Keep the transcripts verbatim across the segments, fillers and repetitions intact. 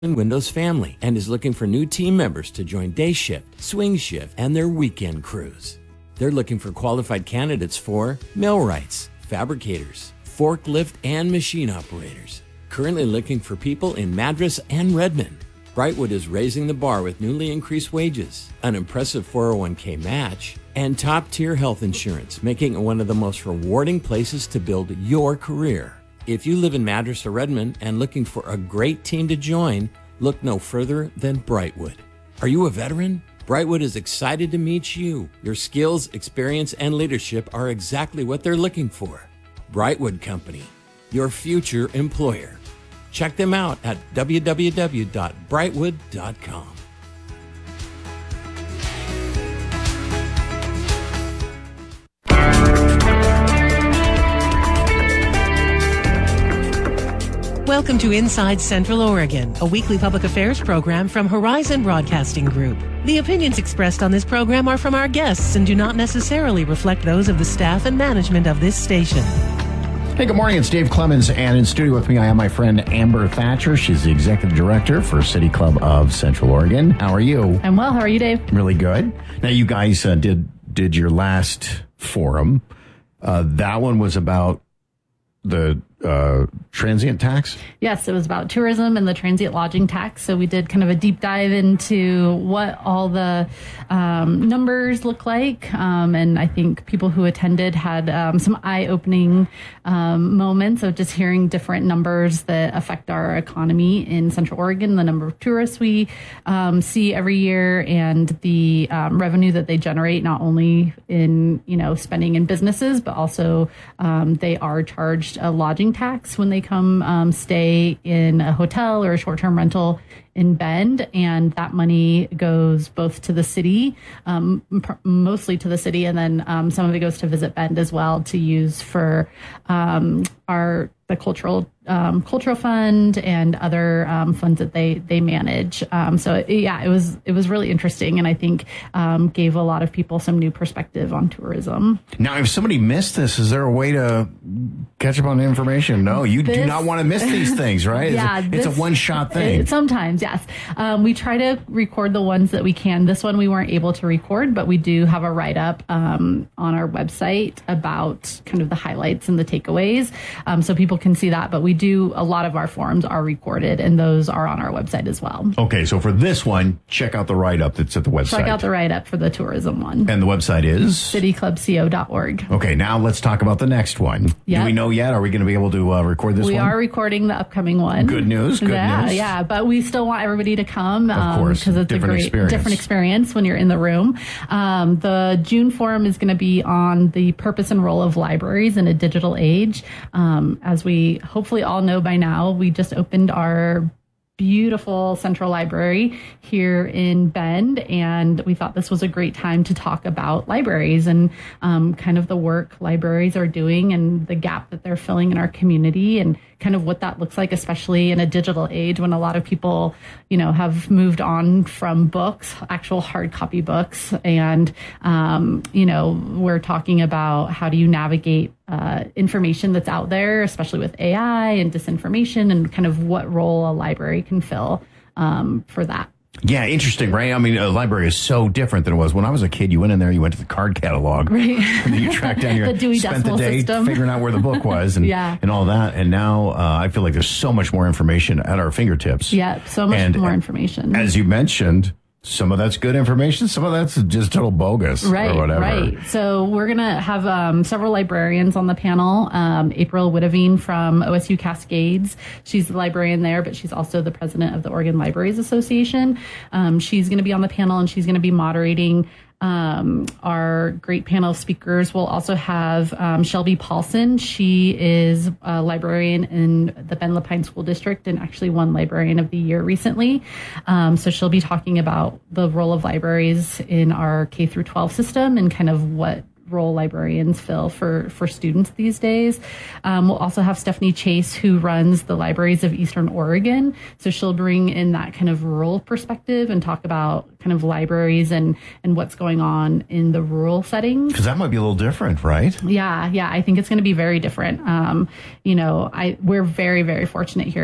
Windows family and is looking for new team members to join day shift, swing shift, and their weekend crews. They're looking for qualified candidates for millwrights, fabricators, forklift, and machine operators. Currently looking for people in Madras and Redmond. Brightwood is raising the bar with newly increased wages, an impressive four oh one k match, and top-tier health insurance, making it one of the most rewarding places to build your career. If you live in Madras or Redmond and looking for a great team to join, look no further than Brightwood. Are you a veteran? Brightwood is excited to meet you. Your skills, experience, and leadership are exactly what they're looking for. Brightwood Company, your future employer. Check them out at w w w dot brightwood dot com. Welcome to Inside Central Oregon, a weekly public affairs program from Horizon Broadcasting Group. The opinions expressed on this program are from our guests and do not necessarily reflect those of the staff and management of this station. Hey, good morning. It's Dave Clemens, and in studio with me, I have my friend Amber Thatcher. She's the executive director for City Club of Central Oregon. How are you? I'm well. How are you, Dave? Really good. Now, you guys uh, did did your last forum. Uh, that one was about the uh, transient tax? Yes, it was about tourism and the transient lodging tax. So we did kind of a deep dive into what all the um, numbers look like. Um, and I think people who attended had um, some eye-opening um, moments of just hearing different numbers that affect our economy in Central Oregon, the number of tourists we um, see every year, and the um, revenue that they generate, not only in, you know, spending in businesses, but also um, they are charged a lodging tax when they come um, stay in a hotel or a short-term rental in Bend, and that money goes both to the city, um, pr- mostly to the city, and then um, some of it goes to Visit Bend as well to use for um, our the cultural um, cultural fund and other um, funds that they they manage. Um, so it, yeah, it was it was really interesting, and I think um, gave a lot of people some new perspective on tourism. Now, if somebody missed this, is there a way to catch up on the information? No, you this, do not want to miss these things, right? Yeah, it's a, this, it's a one-shot thing. It, sometimes, yes. Um, we try to record the ones that we can. This one we weren't able to record, but we do have a write-up um, on our website about kind of the highlights and the takeaways, um, so people can see that. But we do, a lot of our forums are recorded, and those are on our website as well. Okay, so for this one, check out the write-up that's at the website. Check out the write-up for the tourism one. And the website is? city club co dot org. Okay, now let's talk about the next one. Yep. Do we know yet? Are we going to be able to uh, record this we one? We are recording the upcoming one. Good news, good yeah, news. Yeah, but we still want everybody to come. Of course, because um, it's different a great, experience. different experience when you're in the room. Um, the June forum is going to be on the purpose and role of libraries in a digital age. Um, as we hopefully all know by now, we just opened our beautiful central library here in Bend, and we thought this was a great time to talk about libraries and um, kind of the work libraries are doing and the gap that they're filling in our community, and kind of what that looks like, especially in a digital age when a lot of people, you know, have moved on from books, actual hard copy books. And, um, you know, we're talking about how do you navigate uh, information that's out there, especially with A I and disinformation, and kind of what role a library can fill um, for that. Yeah, interesting, right? I mean, a library is so different than it was when I was a kid. You went in there, you went to the card catalog, right? And then you tracked down your the Dewey spent the Decimal day System. figuring out where the book was, and yeah. and all that. And now uh, I feel like there's so much more information at our fingertips. Yeah, so much and, more information. As you mentioned, some of that's good information, some of that's just total bogus, right, or whatever. Right. So we're going to have um, several librarians on the panel. Um, April Witteveen from O S U Cascades. She's the librarian there, but she's also the president of the Oregon Libraries Association. Um, she's going to be on the panel, and she's going to be moderating Um, our great panel of speakers. We'll also have um, Shelby Paulson. She is a librarian in the Bend Lapine School District and actually won Librarian of the Year recently. Um, so she'll be talking about the role of libraries in our K through twelve system and kind of what role librarians fill for, for students these days. Um, we'll also have Stephanie Chase, who runs the libraries of Eastern Oregon. So she'll bring in that kind of rural perspective and talk about kind of libraries and, and what's going on in the rural settings. Because that might be a little different, right? Yeah, yeah. I think it's going to be very different. Um, you know, I we're very, very fortunate here in Dis-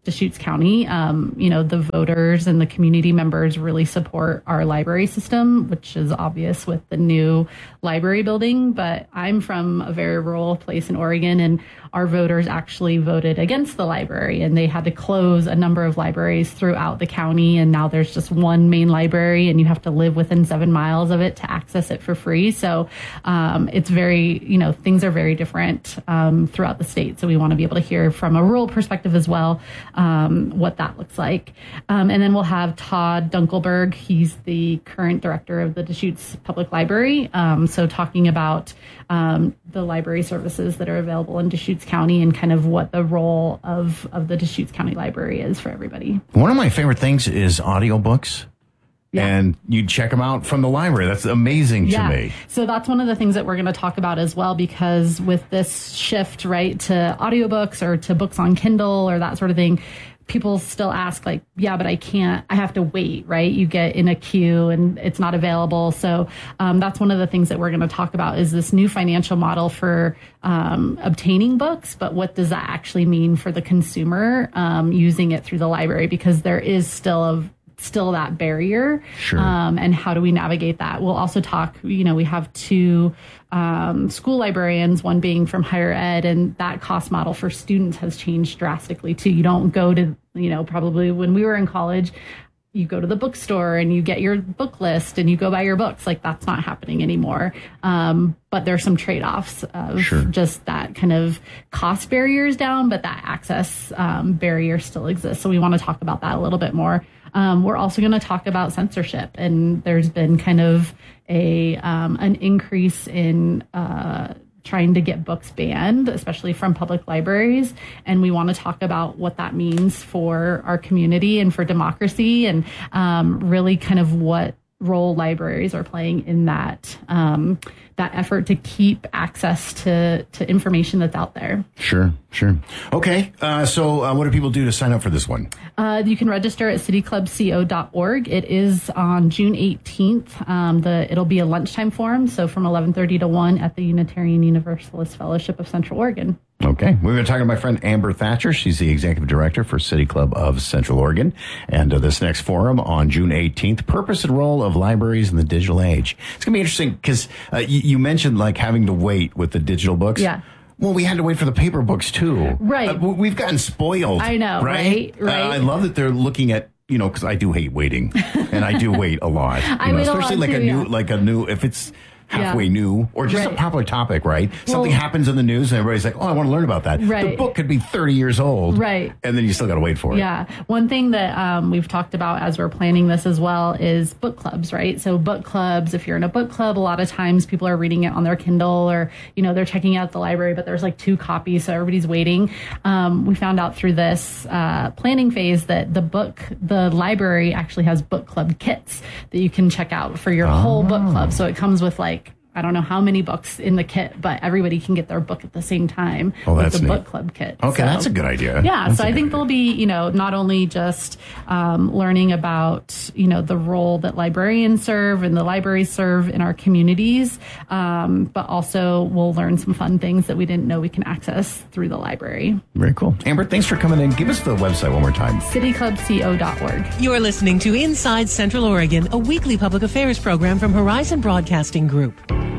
Deschutes County. Um, you know, the voters and the community members really support our library system, which is obvious with the new library building. But I'm from a very rural place in Oregon, and our voters actually voted against the library, and they had to close a number of libraries throughout the county. And now there's just one main library, and you have to live within seven miles of it to access it for free. So um, it's very, you know, things are very different um, throughout the state. So we want to be able to hear from a rural perspective as well. Um, what that looks like. Um, and then we'll have Todd Dunkelberg. He's the current director of the Deschutes Public Library. Um, so talking about um, the library services that are available in Deschutes County and kind of what the role of, of the Deschutes County Library is for everybody. One of my favorite things is audiobooks. Yeah. And you check them out from the library. That's amazing yeah. to me. So that's one of the things that we're going to talk about as well, because with this shift, right, to audiobooks or to books on Kindle or that sort of thing, people still ask like, yeah, but I can't, I have to wait, right? You get in a queue and it's not available. So um, that's one of the things that we're going to talk about is this new financial model for um, obtaining books. But what does that actually mean for the consumer um, using it through the library? Because there is still a still that barrier. Sure. Um, and how do we navigate that? We'll also talk, you know, we have two um, school librarians, one being from higher ed, and that cost model for students has changed drastically too. You don't go to, you know, probably when we were in college, you go to the bookstore and you get your book list and you go buy your books. Like that's not happening anymore. Um, but there's some trade-offs of sure. just that kind of cost barriers down, but that access um, barrier still exists. So we want to talk about that a little bit more. Um, we're also going to talk about censorship, and there's been kind of a um, an increase in uh, trying to get books banned, especially from public libraries. And we want to talk about what that means for our community and for democracy, and um, really kind of what role libraries are playing in that um, that effort to keep access to, to information that's out there. Sure, sure. Okay, uh, so uh, what do people do to sign up for this one? Uh, you can register at city club co dot org. It is on June eighteenth. Um, the it'll be a lunchtime forum, so from eleven thirty to one at the Unitarian Universalist Fellowship of Central Oregon. Okay. We're going to talk to my friend Amber Thatcher. She's the executive director for City Club of Central Oregon. And uh, this next forum on June eighteenth, Purpose and Role of Libraries in the Digital Age. It's going to be interesting because uh, you, you mentioned like having to wait with the digital books. Yeah. Well, we had to wait for the paper books too. Right. Uh, we've gotten spoiled. I know, right? right? Right. Uh, I love that they're looking at, you know, because I do hate waiting, and I do wait a lot. You I know, wait a especially lot like too, a new, yeah. like a new, if it's halfway Yeah. new or just Right. a popular topic, right? Something Well- happens in the news and everybody's like, oh, I want to learn about that. The Right. book could be thirty years old. Right. And then you still got to wait for it. Yeah. One thing that um, we've talked about as we're planning this as well is book clubs, right? So book clubs, if you're in a book club, a lot of times people are reading it on their Kindle or, you know, they're checking out the library, but there's like two copies, so everybody's waiting. Um, we found out through this uh, planning phase that the book, the library actually has book club kits that you can check out for your whole book club. So it comes with like, I don't know how many books in the kit, but everybody can get their book at the same time Oh, with that's the neat. book club kit. Okay, So- that's a good idea. Yeah, That's so a I good think idea. there'll be, you know, not only just um, learning about, you know, the role that librarians serve and the libraries serve in our communities, um, but also we'll learn some fun things that we didn't know we can access through the library. Very cool. Amber, thanks for coming in. Give us the website one more time. city club co dot org. You're listening to Inside Central Oregon, a weekly public affairs program from Horizon Broadcasting Group.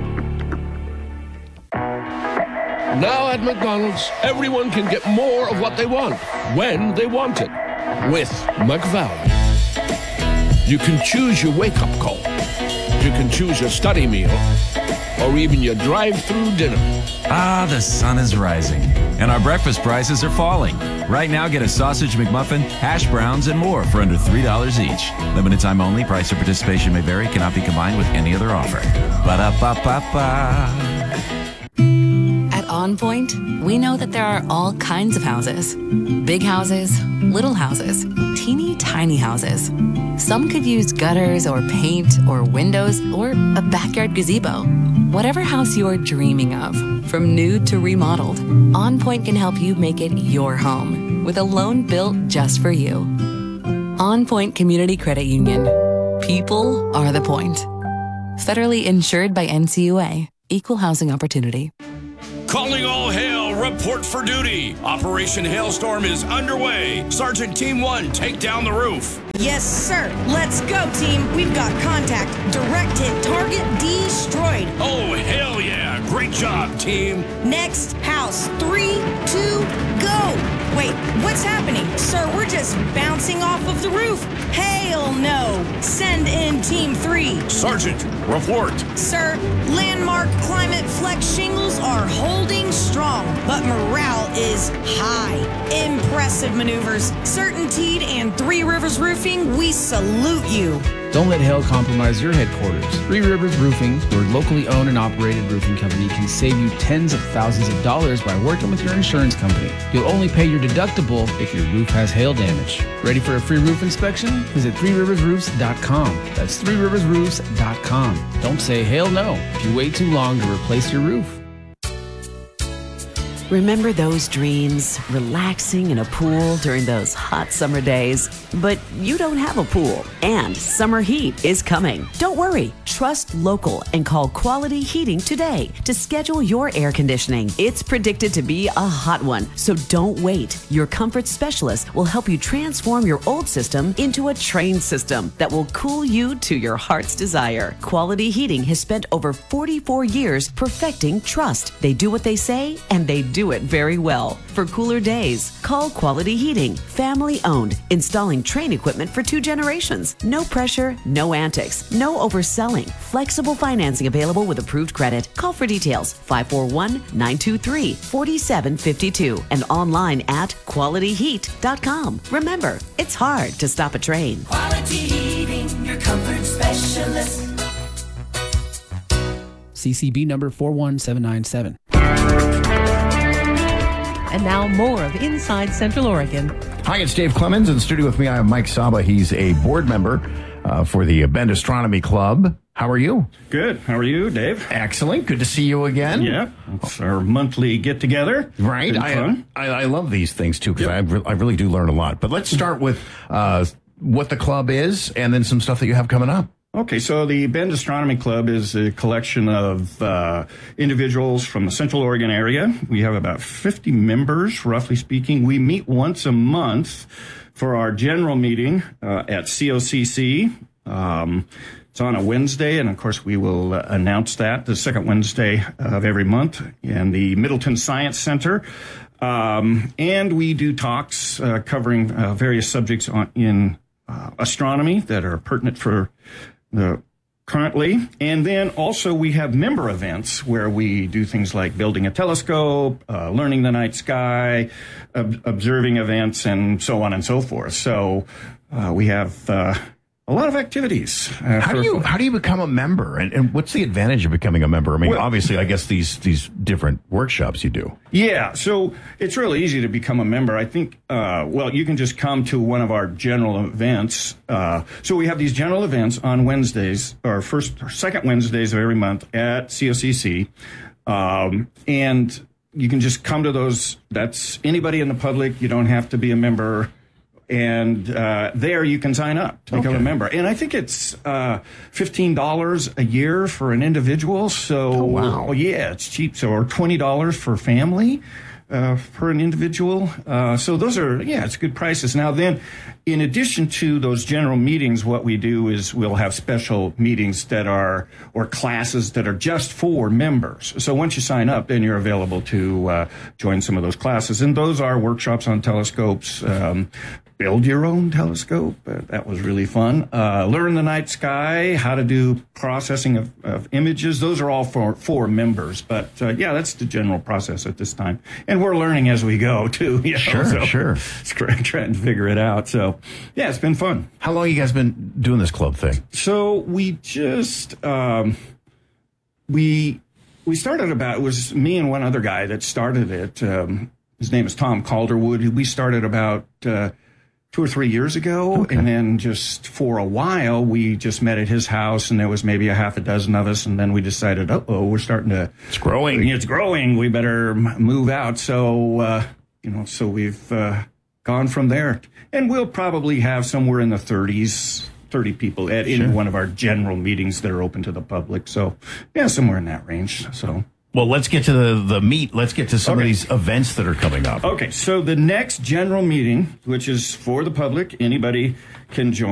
Now at McDonald's, everyone can get more of what they want, when they want it, with McValue. You can choose your wake-up call. You can choose your study meal, or even your drive-through dinner. Ah, the sun is rising, and our breakfast prices are falling. Right now, get a sausage McMuffin, hash browns, and more for under three dollars each. Limited time only. Price or participation may vary. Cannot be combined with any other offer. Ba-da-ba-ba-ba. At On Point, we know that there are all kinds of houses. Big houses, little houses, teeny tiny houses. Some could use gutters or paint or windows or a backyard gazebo. Whatever house you're dreaming of, from new to remodeled, On Point can help you make it your home with a loan built just for you. On Point Community Credit Union. People are the point. Federally insured by N C U A. Equal housing opportunity. Calling all hail All report for duty. Operation Hailstorm is underway. Sergeant Team one, take down the roof. Yes, sir. Let's go, team. We've got contact. Direct hit target destroyed. Oh, hell yeah. Great job, team. Next house. Three, two, go. Wait, what's happening? Sir, we're just bouncing off of the roof. Hell no. Send in Team three. Sergeant, report. Sir, landmark climate flex shingles are holding strong, but morale is high. Impressive maneuvers. Certainteed and Three Rivers Roofing, we salute you. Don't let hail compromise your headquarters. Three Rivers Roofing, your locally owned and operated roofing company, can save you tens of thousands of dollars by working with your insurance company. You'll only pay your deductible if your roof has hail damage. Ready for a free roof inspection? Visit three rivers roofs dot com. That's three rivers roofs dot com. Don't say hail no if you wait too long to replace your roof. Remember those dreams, relaxing in a pool during those hot summer days? But you don't have a pool, and summer heat is coming. Don't worry. Trust local and call Quality Heating today to schedule your air conditioning. It's predicted to be a hot one, so don't wait. Your comfort specialist will help you transform your old system into a trained system that will cool you to your heart's desire. Quality Heating has spent over forty-four years perfecting trust. They do what they say, and they do it very well. For cooler days, call Quality Heating. Family owned, installing Trane equipment for two generations. No pressure, no antics, no overselling. Flexible financing available with approved credit. Call for details five four one, nine two three, four seven five two and online at quality heat dot com. Remember, it's hard to stop a train. Quality Heating, your comfort specialist. C C B number four one seven nine seven. And now more of Inside Central Oregon. Hi, it's Dave Clemens. In the studio with me, I have Mike Saba. He's a board member uh, for the Bend Astronomy Club. How are you? Good. How are you, Dave? Excellent. Good to see you again. Yeah. It's our monthly get-together. Right. I, I, I love these things, too, because yep. I, re- I really do learn a lot. But let's start with uh, what the club is and then some stuff that you have coming up. Okay, so the Bend Astronomy Club is a collection of uh, individuals from the Central Oregon area. We have about fifty members, roughly speaking. We meet once a month for our general meeting uh, at C O C C. Um, it's on a Wednesday, and of course we will uh, announce that the second Wednesday of every month in the Middleton Science Center. Um, and we do talks uh, covering uh, various subjects on, in uh, astronomy that are pertinent for the currently. And then also we have member events where we do things like building a telescope, uh, learning the night sky, ob- observing events, and so on and so forth. So uh, we have uh, a lot of activities. Uh, how do you how do you become a member, and, and what's the advantage of becoming a member? I mean, well, obviously, I guess these these different workshops you do. Yeah, so it's really easy to become a member. I think, uh, well, you can just come to one of our general events. Uh, so we have these general events on Wednesdays, or first or second Wednesdays of every month at C O C C, um, and you can just come to those. That's anybody in the public. You don't have to be a member. And uh, there you can sign up to become okay. a member. And I think it's uh, fifteen dollars a year for an individual. So, oh, wow. Oh, yeah, it's cheap. So, or twenty dollars for family uh, for an individual. Uh, so those are, yeah, it's good prices. Now then, in addition to those general meetings, what we do is we'll have special meetings that are, or classes that are just for members. So once you sign up, then you're available to uh, join some of those classes. And those are workshops on telescopes, um, build your own telescope. Uh, that was really fun. Uh, learn the night sky, how to do processing of, of images. Those are all for, for members. But, uh, yeah, that's the general process at this time. And we're learning as we go, too. You know? Sure, so sure. Trying to figure it out. So, yeah, it's been fun. How long have you guys been doing this club thing? So we just, um, we, we started about, it was me and one other guy that started it. Um, his name is Tom Calderwood. We started about, uh, two or three years ago. Okay. And then just for a while, we just met at his house, and there was maybe a half a dozen of us. And then we decided, uh-oh, we're starting to... It's growing. It's growing. We better move out. So, uh, you know, so we've uh, gone from there. And we'll probably have somewhere in the thirties, thirty people at sure. any one of our general meetings that are open to the public. So, yeah, somewhere in that range. So... Well, let's get to the, the meat. Let's get to some Okay. of these events that are coming up. Okay, so the next general meeting, which is for the public, anybody can join.